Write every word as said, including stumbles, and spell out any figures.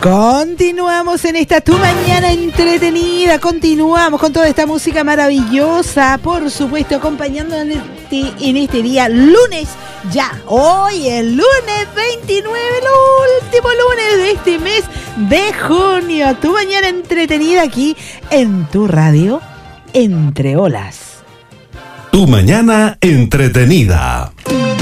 Continuamos en esta Tu Mañana Entretenida, continuamos con toda esta música maravillosa, por supuesto, acompañándonos en este, en este día, lunes, ya, hoy el lunes veintinueve, el último lunes de este mes de junio. Tu Mañana Entretenida aquí en tu radio, Entre Olas. Tu Mañana Entretenida.